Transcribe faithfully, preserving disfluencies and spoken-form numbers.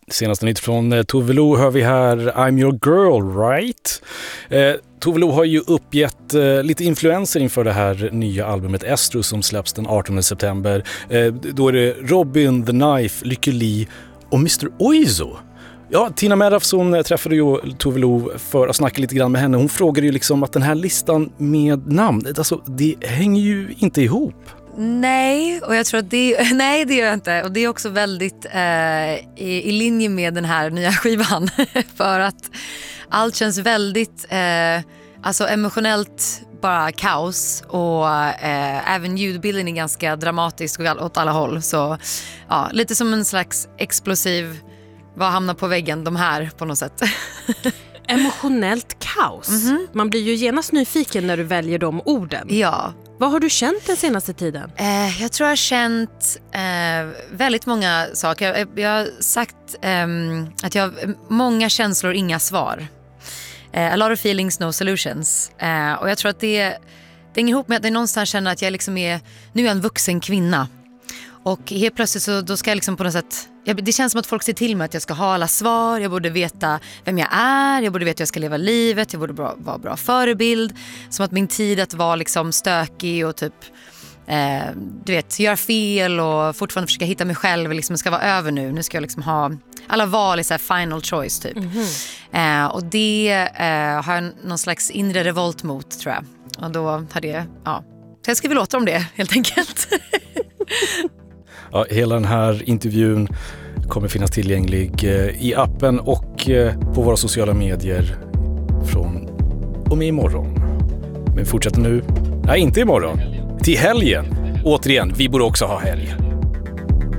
Senaste nytt från eh, Tove Lo hör vi här I'm Your Girl, right? Eh, Tove Lo har ju uppgett eh, lite influenser inför det här nya albumet Estro som släpps den artonde september. Eh, då är det Robin, The Knife, Lykke Li och mister Oizo. Ja, Tina Medafson träffade ju Tove Lo för att snacka lite grann med henne. Hon frågade ju liksom att den här listan med namn, alltså det hänger ju inte ihop. Nej, och jag tror att det, nej, det gör jag inte. Och det är också väldigt eh, i, i linje med den här nya skivan. För att allt känns väldigt eh, alltså emotionellt bara kaos. Och eh, även ljudbilden är ganska dramatisk åt alla håll. Så ja, lite som en slags explosiv, vad hamnar på väggen, de här på något sätt. Emotionellt kaos. Mm-hmm. Man blir ju genast nyfiken när du väljer de orden. Ja. Vad har du känt den senaste tiden? Eh, jag tror jag har känt eh, väldigt många saker. Jag, jag har sagt eh, att jag har många känslor, inga svar. Eh, a lot of feelings, no solutions. Eh, och jag tror att det, det hänger ihop med att jag någonstans känner att jag liksom är, nu är jag en vuxen kvinna. Och helt plötsligt så då ska jag liksom på något sätt, jag, det känns som att folk ser till mig att jag ska ha alla svar. Jag borde veta vem jag är, jag borde veta hur jag ska leva livet, jag borde bra, vara bra förebild. Som att min tid att vara liksom stökig och typ eh, du vet, göra fel och fortfarande försöka hitta mig själv liksom ska vara över nu. Nu ska jag liksom ha alla val i så här final choice typ. Mm-hmm. eh, och det eh, har jag någon slags inre revolt mot, tror jag. Och då hade jag, ja, så jag skriver låtar om det helt enkelt. Ja, hela den här intervjun kommer finnas tillgänglig i appen och på våra sociala medier från och med imorgon. Men fortsätter nu, nej inte imorgon, till helgen. Återigen, vi borde också ha helg.